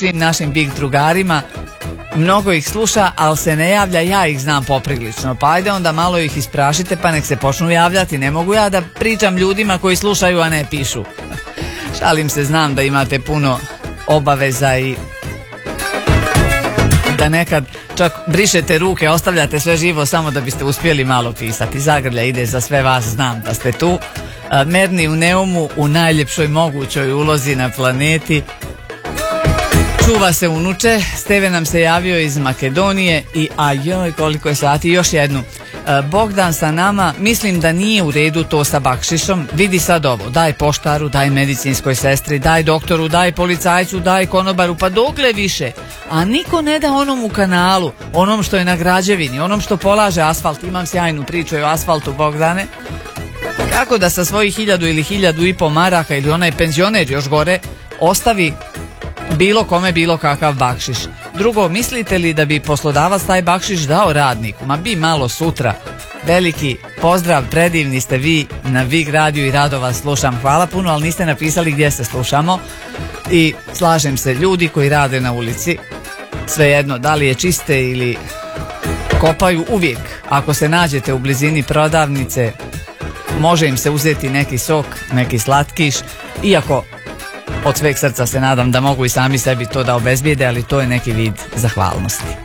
svim našim big drugarima. Mnogo ih sluša, ali se ne javlja, ja ih znam poprilično. Pa ajde onda malo ih isprašite pa nek se počnu javljati. Ne mogu ja da pričam ljudima koji slušaju, a ne pišu. Šalim se, znam da imate puno obaveza i da nekad čak brišete ruke, ostavljate sve živo samo da biste uspjeli malo pisati. Zagrlja ide za sve vas, znam da ste tu. Merni u Neumu u najljepšoj mogućoj ulozi na planeti. Čuva se unuče. Steve nam se javio iz Makedonije i ajoj koliko je sati. Još jednu. Bogdan sa nama, mislim da nije u redu to sa bakšišom. Vidi sad ovo, daj poštaru, daj medicinskoj sestri, daj doktoru, daj policajcu, daj konobaru, pa dokle više. A niko ne da onom u kanalu, onom što je na građevini, onom što polaže asfalt. Imam sjajnu priču o asfaltu, Bogdane. Kako da sa svojih 1000 ili 1500 maraka ili onaj penzioner još gore ostavi bilo kome bilo kakav bakšiš. Drugo, mislite li da bi poslodavac taj bakšiš dao radniku? Ma bi malo sutra. Veliki pozdrav, predivni ste vi na Vig radiju i rado vas slušam. Hvala puno, ali niste napisali gdje se slušamo. I slažem se, ljudi koji rade na ulici, svejedno da li je čiste ili kopaju, uvijek ako se nađete u blizini prodavnice može im se uzeti neki sok, neki slatkiš, iako od sveg srca se nadam da mogu i sami sebi to da obezbijede, ali to je neki vid zahvalnosti.